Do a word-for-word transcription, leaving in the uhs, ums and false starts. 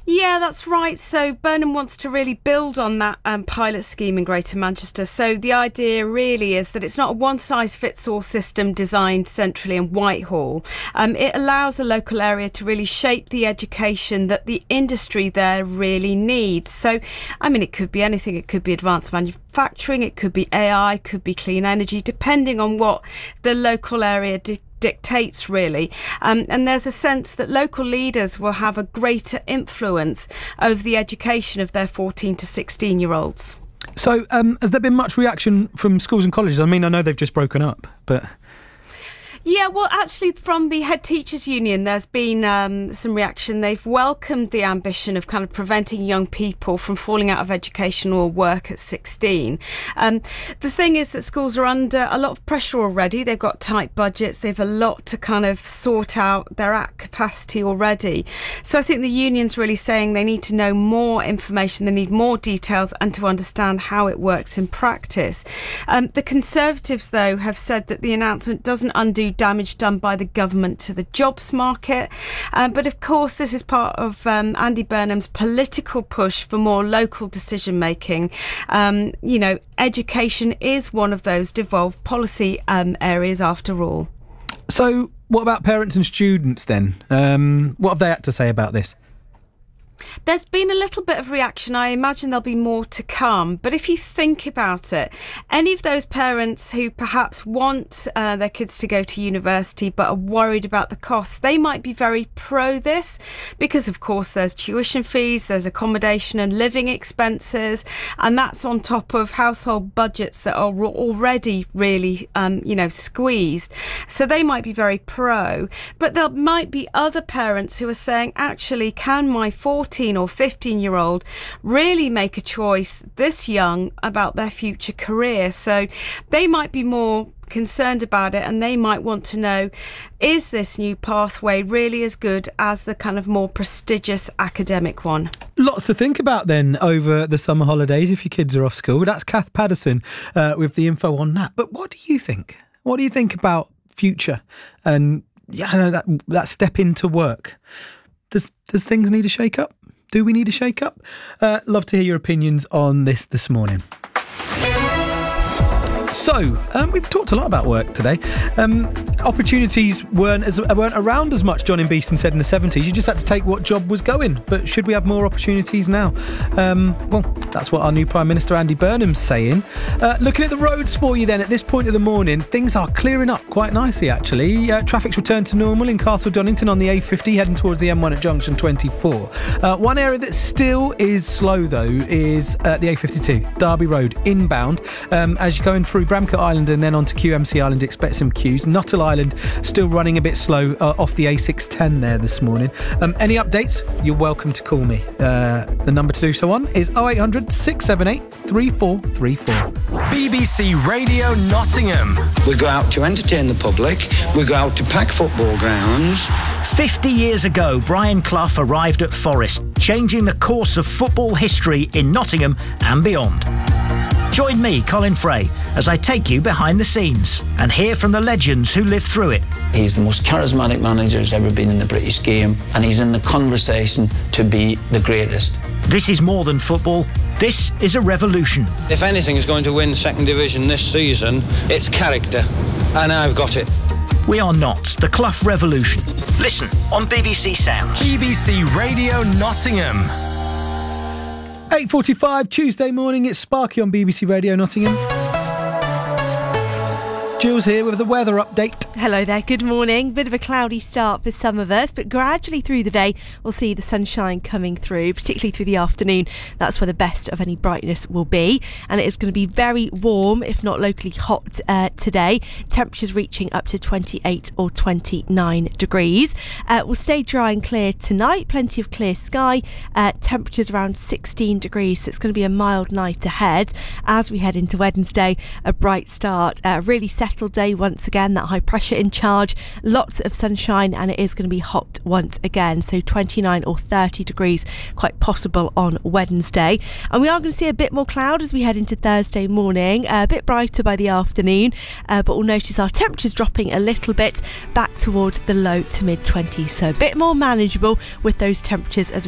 Yeah, that's right. So Burnham wants to really build on that um, pilot scheme in Greater Manchester. So the idea really is that it's not a one-size-fits-all system designed centrally in Whitehall. Um, it allows a local area to really shape the education that the industry there really needs. So, I mean, it could be anything. It could be advanced manufacturing, it could be A I, it could be clean energy, depending on what the local area de- dictates really, um, and there's a sense that local leaders will have a greater influence over the education of their fourteen to sixteen year olds. So um, has there been much reaction from schools and colleges? I mean, I know they've just broken up, but... Yeah, well, actually, from the Head Teachers Union, there's been um, some reaction. They've welcomed the ambition of kind of preventing young people from falling out of education or work at sixteen. Um, the thing is that schools are under a lot of pressure already. They've got tight budgets. They've a lot to kind of sort out. They're at capacity already. So I think the union's really saying they need to know more information. They need more details and to understand how it works in practice. Um, the Conservatives, though, have said that the announcement doesn't undo damage done by the government to the jobs market. Um, but of course, this is part of um, Andy Burnham's political push for more local decision making. Um, you know, education is one of those devolved policy um, areas after all. So what about parents and students then? Um, what have they had to say about this? There's been a little bit of reaction. I imagine there'll be more to come. But if you think about it, any of those parents who perhaps want uh, their kids to go to university but are worried about the costs, they might be very pro this because, of course, there's tuition fees, there's accommodation and living expenses, and that's on top of household budgets that are already really, um, you know, squeezed. So they might be very pro. But there might be other parents who are saying, actually, can my fourteen or fifteen year old really make a choice this young about their future career? So they might be more concerned about it, and they might want to know, is this new pathway really as good as the kind of more prestigious academic one? Lots to think about then over the summer holidays if your kids are off school. That's Kath Paddison uh, with the info on that. But what do you think? What do you think about future and yeah, I know that that step into work? Does does things need a shake up? Do we need a shake up? Uh, love to hear your opinions on this this morning. So, um, we've talked a lot about work today. Um, opportunities weren't as, weren't around as much, John in Beeston said in the seventies. You just had to take what job was going. But should we have more opportunities now? Um, well, that's what our new Prime Minister, Andy Burnham's saying. Uh, looking at the roads for you then, at this point of the morning, things are clearing up quite nicely, actually. Uh, traffic's returned to normal in Castle Donington on the A fifty, heading towards the M one at junction twenty-four. Uh, one area that still is slow, though, is uh, the A fifty-two, Derby Road, inbound. Um, as you're going through Bramcote Island and then onto Q M C Island, expect some queues. Nuttall Island still running a bit slow uh, off the A six ten there this morning. Um, any updates? You're welcome to call me. Uh, the number to do so on is oh eight hundred, six seven eight, three four three four. B B C Radio Nottingham. We go out to entertain the public. We go out to pack football grounds. Fifty years ago, Brian Clough arrived at Forest, changing the course of football history in Nottingham and beyond. Join me, Colin Fray, as I take you behind the scenes and hear from the legends who lived through it. He's the most charismatic manager who's ever been in the British game, and he's in the conversation to be the greatest. This is more than football. This is a revolution. If anything is going to win second division this season, it's character, and I've got it. We are not the Clough Revolution. Listen on B B C Sounds. B B C Radio Nottingham. eight forty-five Tuesday morning, it's Sparky on B B C Radio Nottingham. Jules here with the weather update. Hello there, good morning. Bit of a cloudy start for some of us, but gradually through the day we'll see the sunshine coming through, particularly through the afternoon. That's where the best of any brightness will be, and it is going to be very warm, if not locally hot uh, today. Temperatures reaching up to twenty-eight or twenty-nine degrees. Uh, we'll stay dry and clear tonight, plenty of clear sky. Uh, temperatures around sixteen degrees, so it's going to be a mild night ahead. As we head into Wednesday, a bright start, a really settled day once again, that high pressure in charge, lots of sunshine, and it is going to be hot once again, so twenty-nine or thirty degrees quite possible on Wednesday. And we are going to see a bit more cloud as we head into Thursday morning, uh, a bit brighter by the afternoon, uh, but we'll notice our temperatures dropping a little bit back towards the low to mid twenties, so a bit more manageable with those temperatures as we